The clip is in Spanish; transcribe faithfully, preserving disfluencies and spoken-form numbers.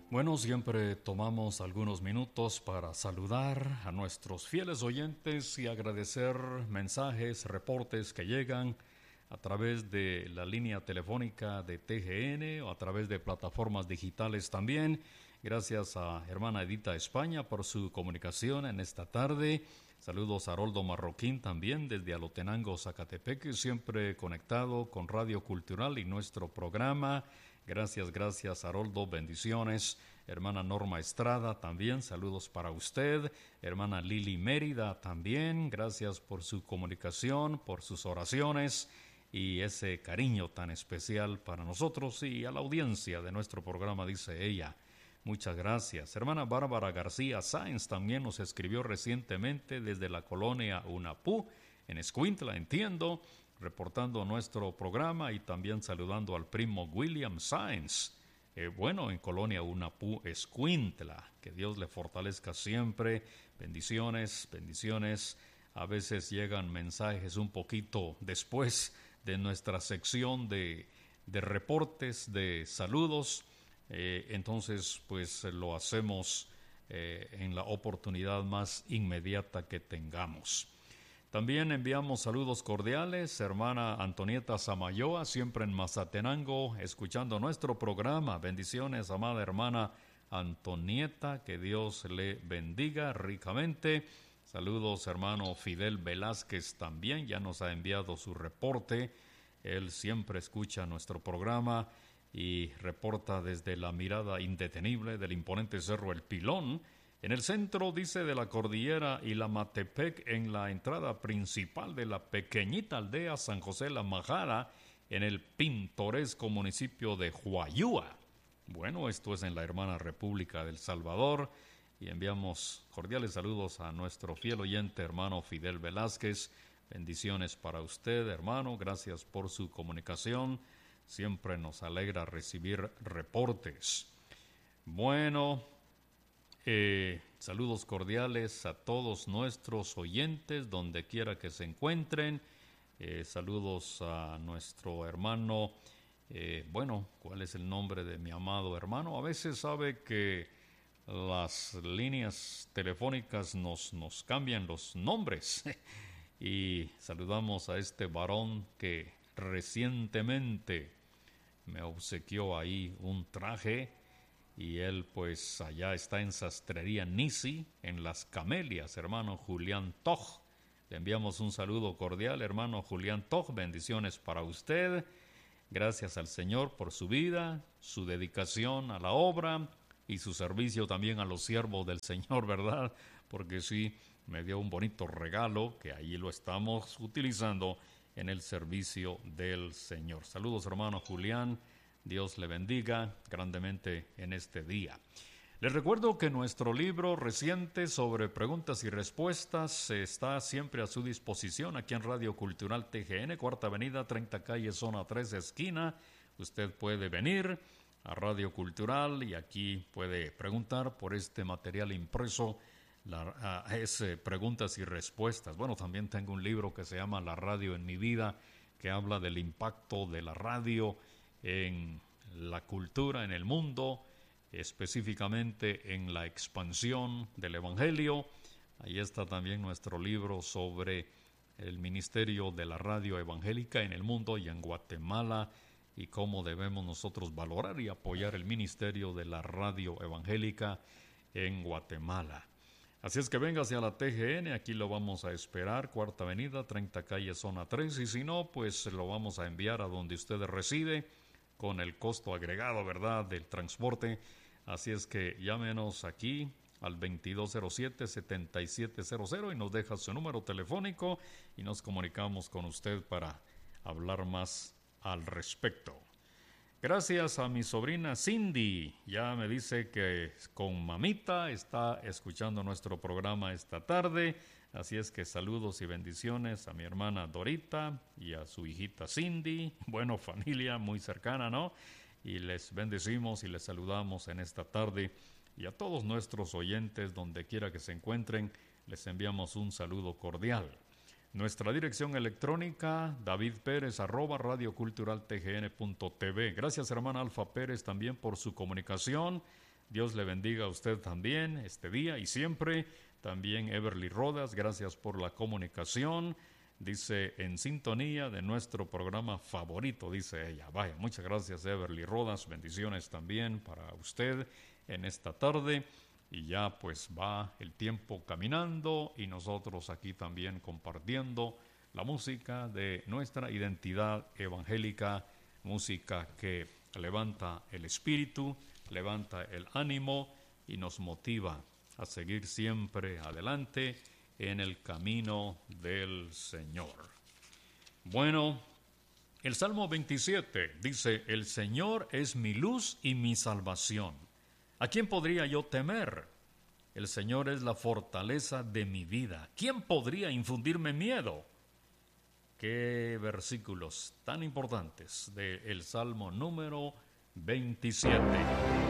Bueno, siempre tomamos algunos minutos para saludar a nuestros fieles oyentes y agradecer mensajes, reportes que llegan a través de la línea telefónica de T G N o a través de plataformas digitales también. Gracias a hermana Edita España por su comunicación en esta tarde. Saludos a Haroldo Marroquín también desde Alotenango, Zacatepeque, siempre conectado con Radio Cultural y nuestro programa. Gracias, gracias, Haroldo, bendiciones. Hermana Norma Estrada también, saludos para usted. Hermana Lili Mérida también, gracias por su comunicación, por sus oraciones y ese cariño tan especial para nosotros y a la audiencia de nuestro programa, dice ella. Muchas gracias. Hermana Bárbara García Sáenz también nos escribió recientemente desde la colonia Unapú, en Escuintla, entiendo, reportando nuestro programa y también saludando al primo William Sáenz. Eh, bueno, en colonia Unapú, Escuintla. Que Dios le fortalezca siempre. Bendiciones, bendiciones. A veces llegan mensajes un poquito después de nuestra sección de, de reportes, de saludos. Eh, entonces, pues lo hacemos eh, en la oportunidad más inmediata que tengamos. También enviamos saludos cordiales, hermana Antonieta Samayoa, siempre en Mazatenango, escuchando nuestro programa. Bendiciones, amada hermana Antonieta, que Dios le bendiga ricamente. Saludos, hermano Fidel Velázquez también, ya nos ha enviado su reporte. Él siempre escucha nuestro programa y reporta desde la mirada indetenible del imponente cerro El Pilón, en el centro, dice, de la cordillera Ilamatepec, en la entrada principal de la pequeñita aldea San José La Majada, en el pintoresco municipio de Huayúa. Bueno, esto es en la hermana República del Salvador, y enviamos cordiales saludos a nuestro fiel oyente, hermano Fidel Velázquez. Bendiciones para usted, hermano, gracias por su comunicación. Siempre nos alegra recibir reportes. Bueno, eh, saludos cordiales a todos nuestros oyentes, donde quiera que se encuentren. Eh, saludos a nuestro hermano, eh, bueno, ¿cuál es el nombre de mi amado hermano? A veces sabe que las líneas telefónicas nos, nos cambian los nombres. Y saludamos a este varón que recientemente me obsequió ahí un traje, y él pues allá está en Sastrería Nisi, en Las Camelias, hermano Julián Toj. Le enviamos un saludo cordial, hermano Julián Toj, bendiciones para usted. Gracias al Señor por su vida, su dedicación a la obra y su servicio también a los siervos del Señor, ¿verdad? Porque sí, me dio un bonito regalo que ahí lo estamos utilizando en el servicio del Señor. Saludos, hermano Julián. Dios le bendiga grandemente en este día. Les recuerdo que nuestro libro reciente sobre preguntas y respuestas está siempre a su disposición aquí en Radio Cultural T G N, Cuarta Avenida, treinta Calle, Zona tres, esquina. Usted puede venir a Radio Cultural y aquí puede preguntar por este material impreso. La, uh, es eh, preguntas y respuestas. Bueno, también tengo un libro que se llama La Radio en mi vida, que habla del impacto de la radio en la cultura, en el mundo, específicamente en la expansión del Evangelio. Ahí está también nuestro libro sobre el ministerio de la radio evangélica en el mundo y en Guatemala, y cómo debemos nosotros valorar y apoyar el ministerio de la radio evangélica en Guatemala. Así es que véngase a la T G N, aquí lo vamos a esperar, Cuarta Avenida, treinta Calle, Zona tres, y si no, pues lo vamos a enviar a donde usted reside, con el costo agregado, ¿verdad?, del transporte. Así es que llámenos aquí al veintidós cero siete, setenta y siete cero cero y nos deja su número telefónico y nos comunicamos con usted para hablar más al respecto. Gracias a mi sobrina Cindy, ya me dice que con mamita está escuchando nuestro programa esta tarde, así es que saludos y bendiciones a mi hermana Dorita y a su hijita Cindy, bueno, familia muy cercana, ¿no? Y les bendecimos y les saludamos en esta tarde, y a todos nuestros oyentes, donde quiera que se encuentren, les enviamos un saludo cordial. Nuestra dirección electrónica, David Pérez, arroba radioculturaltgn punto tv. Gracias, hermana Alfa Pérez, también por su comunicación. Dios le bendiga a usted también este día y siempre. También Everly Rodas, gracias por la comunicación. Dice, en sintonía de nuestro programa favorito, dice ella. Vaya, muchas gracias Everly Rodas, bendiciones también para usted en esta tarde. Y ya pues va el tiempo caminando y nosotros aquí también compartiendo la música de nuestra identidad evangélica, música que levanta el espíritu, levanta el ánimo y nos motiva a seguir siempre adelante en el camino del Señor. Bueno, el Salmo veintisiete dice, el Señor es mi luz y mi salvación. ¿A quién podría yo temer? El Señor es la fortaleza de mi vida. ¿Quién podría infundirme miedo? Qué versículos tan importantes del Salmo número veintisiete.